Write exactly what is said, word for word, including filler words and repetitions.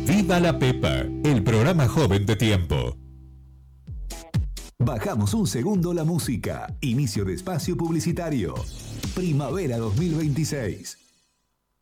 Viva la Pepa, el programa joven de Tiempo. Bajamos un segundo la música. Inicio de espacio publicitario. Primavera dos mil veintiséis.